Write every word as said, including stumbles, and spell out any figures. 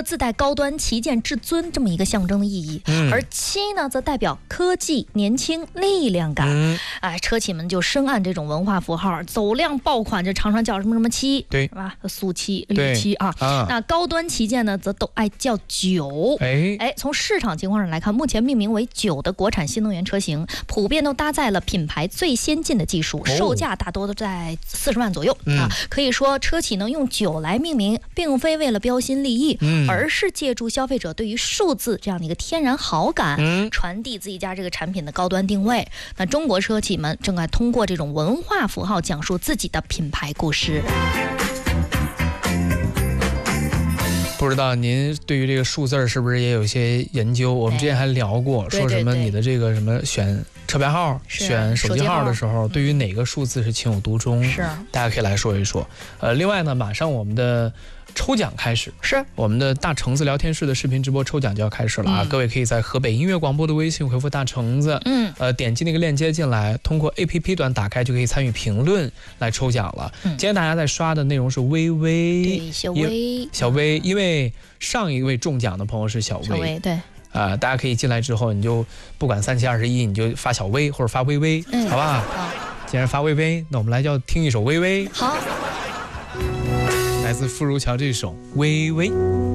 自带高端、旗舰、至尊这么一个象征的意义。嗯、而七呢，则代表科技、年轻、力量感。嗯、哎，车企们就深谙这种文化符号，走量爆款就常常叫什么什么七， 对， 是吧？苏七、李七啊。 啊那高端旗舰呢，则都爱叫九。 哎哎，从市场情况上来看，目前命名为九的国产新能源车型，普遍都搭载了品牌最先进的技术， 哦、 售价大多都在四十万左右、 嗯、 啊。可以说，车企能用九来命名，并非为了标新立异， 嗯、 而是借助消费者对于数字这样的一个天然好感， 嗯、 传递自己家这个产品的高端定位。那中国车企们正在通过这种文化符号讲述自己的品牌故事。 不知道您对于这个数字是不是也有一些研究？我们之前还聊过， 哎、 说什么你的这个什么选车牌号、选手机号的时候，对于哪个数字是情有独钟？ 是， 大家可以来说一说。呃，另外呢，马上我们的抽奖开始， 是我们的大橙子聊天室的视频直播抽奖就要开始了啊！嗯、各位可以在河北音乐广播的微信回复大橙子，嗯，呃，点击那个链接进来，通过 A P P 端打开就可以参与评论来抽奖了。嗯、今天大家在刷的内容是微微， 对，小微， 小微，因为上一位中奖的朋友是小微， 小微对。 啊、呃，大家可以进来之后，你就不管三七二十一，你就发小微或者发微微，嗯、好吧？好，既然发微微，那我们来就听一首微微。 好， 来自傅如乔这首微微。